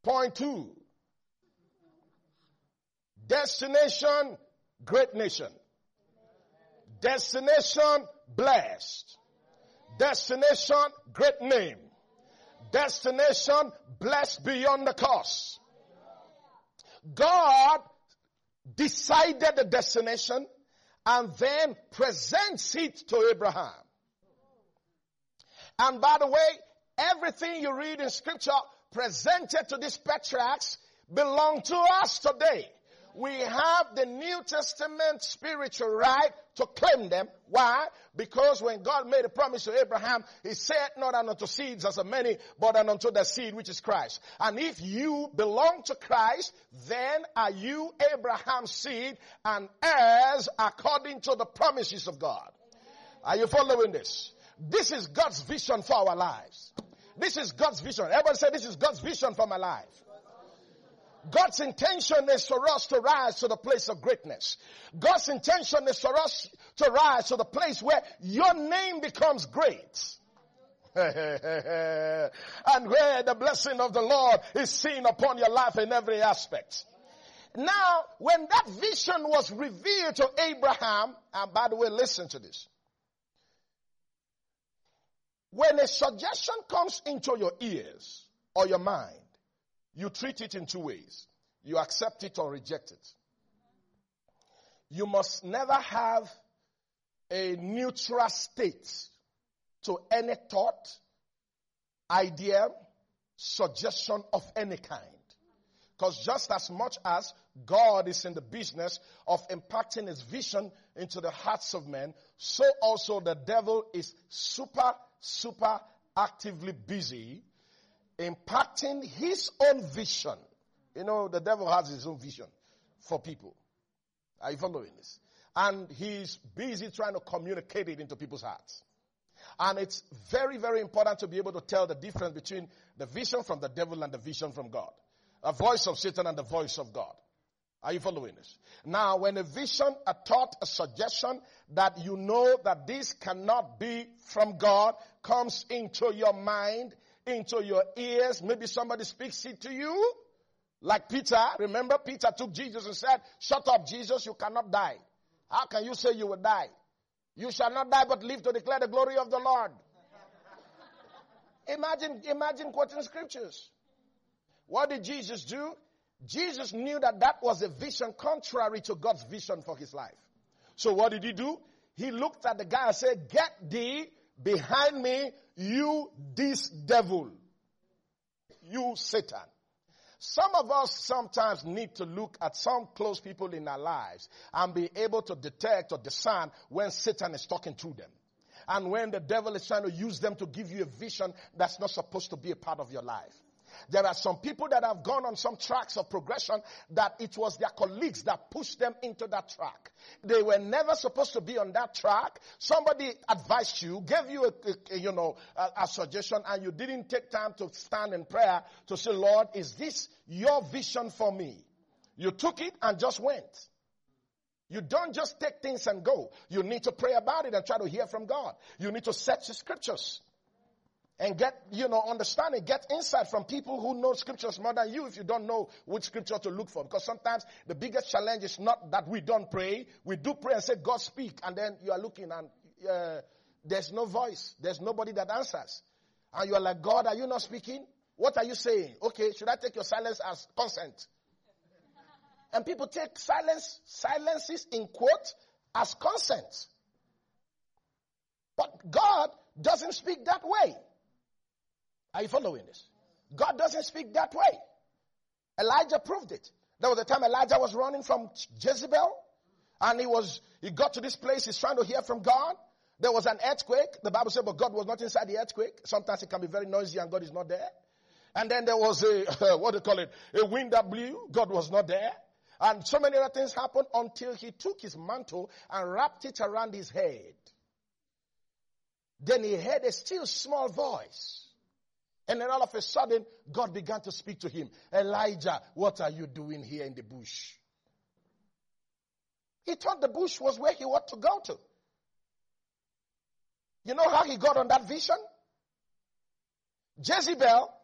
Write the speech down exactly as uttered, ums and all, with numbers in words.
Point two. Destination, great nation. Destination, blessed. Destination, great name. Destination, blessed beyond the curse. God decided the destination and then presents it to Abraham. And by the way, everything you read in scripture presented to these patriarchs belong to us today. We have the New Testament spiritual right to claim them. Why? Because when God made a promise to Abraham, he said, not unto seeds as of many, but unto the seed which is Christ. And if you belong to Christ, then are you Abraham's seed and heirs according to the promises of God. Are you following this? This is God's vision for our lives. This is God's vision. Everybody say, this is God's vision for my life. God's intention is for us to rise to the place of greatness. God's intention is for us to rise to the place where your name becomes great. And where the blessing of the Lord is seen upon your life in every aspect. Now, when that vision was revealed to Abraham, and by the way, listen to this. When a suggestion comes into your ears or your mind, you treat it in two ways. You accept it or reject it. You must never have a neutral state to any thought, idea, suggestion of any kind. Because just as much as God is in the business of impacting his vision into the hearts of men, so also the devil is super, super actively busy impacting his own vision. You know, the devil has his own vision for people. Are you following this? And he's busy trying to communicate it into people's hearts. And it's very, very important to be able to tell the difference between the vision from the devil and the vision from God. A voice of Satan and the voice of God. Are you following this? Now, when a vision, a thought, a suggestion that you know that this cannot be from God comes into your mind, into your ears, maybe somebody speaks it to you, like Peter. Remember, Peter took Jesus and said, shut up, Jesus, you cannot die. How can you say you will die? You shall not die but live to declare the glory of the Lord. Imagine, imagine quoting scriptures. What did Jesus do? Jesus knew that that was a vision contrary to God's vision for his life. So what did he do? He looked at the guy and said, get thee behind me, you this devil, you Satan. Some of us sometimes need to look at some close people in our lives and be able to detect or discern when Satan is talking through them. And when the devil is trying to use them to give you a vision that's not supposed to be a part of your life. There are some people that have gone on some tracks of progression that it was their colleagues that pushed them into that track. They were never supposed to be on that track. Somebody advised you, gave you a, a you know, a, a suggestion, and you didn't take time to stand in prayer to say, Lord, is this your vision for me? You took it and just went. You don't just take things and go. You need to pray about it and try to hear from God. You need to search the scriptures. And get, you know, understanding, get insight from people who know scriptures more than you if you don't know which scripture to look for. Because sometimes the biggest challenge is not that we don't pray. We do pray and say, God speak. And then you are looking and uh, there's no voice. There's nobody that answers. And you are like, God, are you not speaking? What are you saying? Okay, should I take your silence as consent? And people take silence, silences in quote as consent. But God doesn't speak that way. Are you following this? God doesn't speak that way. Elijah proved it. There was a time Elijah was running from Jezebel, and he was he got to this place, he's trying to hear from God. There was an earthquake. The Bible said, but God was not inside the earthquake. Sometimes it can be very noisy and God is not there. And then there was a, what do you call it, a wind that blew. God was not there. And so many other things happened until he took his mantle and wrapped it around his head. Then he heard a still small voice. And then all of a sudden, God began to speak to him. Elijah, what are you doing here in the bush? He thought the bush was where he ought to go to. You know how he got on that vision? Jezebel